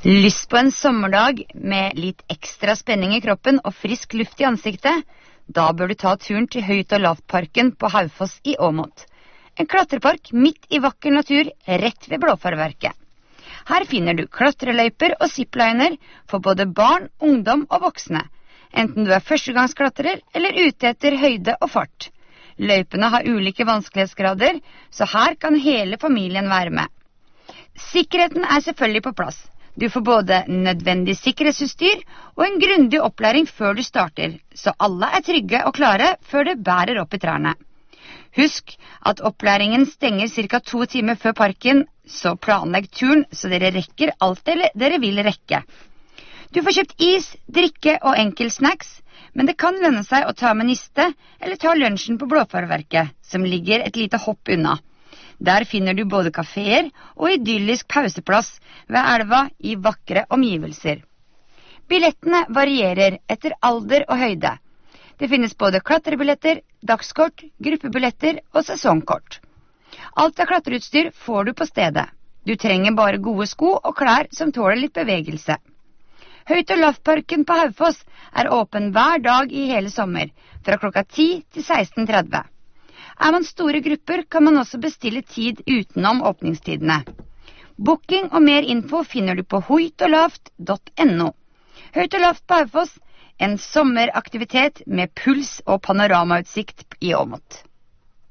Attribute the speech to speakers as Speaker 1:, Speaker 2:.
Speaker 1: Lyst på en sommerdag med litt ekstra spenning i kroppen og frisk luft i ansiktet? Da bør du ta turen til Høyt- og Lavt-parken på Haufoss i Åmot. En klatrepark midt i vakker natur rett ved Blåfarverket. Her finner du klatreløyper og zipliner for både barn, ungdom og voksne, enten du er førstegangsklatrer eller ute etter høyde og fart. Løypene har ulike vanskelighetsgrader, så her kan hele familien være med. Sikkerheten er selvfølgelig på plass. Du får både nødvendig sikkerhetsutstyr og en grundig opplæring før du starter, så alle er trygge og klare før det bærer opp i trærne. Husk at opplæringen stenger ca. 2 timer før parken, så planlegg turen så dere rekker alt dere vil rekke. Du får kjøpt is, drikke og enkelsnacks, men det kan lønne seg å ta med niste eller ta lunsjen på Blåfarverket, som ligger et lite hopp unna. Der finner du både kaféer og idyllisk pauseplass ved elva i vakre omgivelser. Billettene varierer etter alder og høyde. Det finnes både klatrebilletter, dagskort, gruppebilletter og sesongkort. Alt av klatreutstyr får du på stedet. Du trenger bare gode sko og klær som tåler litt bevegelse. Høyt- og Lavt-parken på Haufoss er åpen hver dag i hele sommer, fra klokka 10 til 16:30. Er man store grupper, kan man også bestille tid utenom åpningstidene. Booking og mer info finner du på hoytoglavt.no. Høyt og Lavt på Haufoss, en sommeraktivitet med puls og panoramautsikt i Åmot.